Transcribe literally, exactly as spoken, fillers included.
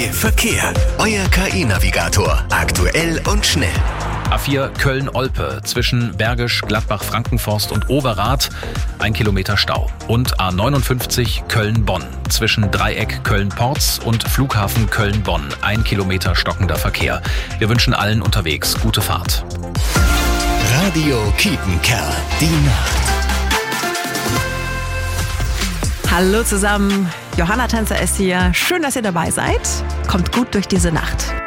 Verkehr. Euer K I-Navigator. Aktuell und schnell. A vier Köln-Olpe zwischen Bergisch, Gladbach, Frankenforst und Overath ein Kilometer Stau. Und A neunundfünfzig Köln-Bonn zwischen Dreieck Köln-Porz und Flughafen Köln-Bonn ein Kilometer stockender Verkehr. Wir wünschen allen unterwegs gute Fahrt. Radio Kiepenkerl. Die Nacht. Hallo zusammen, Johanna Tänzer ist hier. Schön, dass ihr dabei seid. Kommt gut durch diese Nacht.